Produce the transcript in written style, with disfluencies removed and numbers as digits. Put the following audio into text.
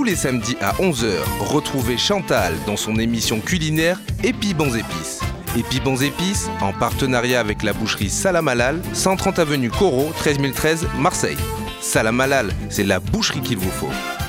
Tous les samedis à 11h, retrouvez Chantal dans son émission culinaire Épi Bons Épices. Épi Bons Épices, en partenariat avec la boucherie Salam Halal, 130 avenue Corot, 13013, Marseille. Salam Halal, c'est la boucherie qu'il vous faut.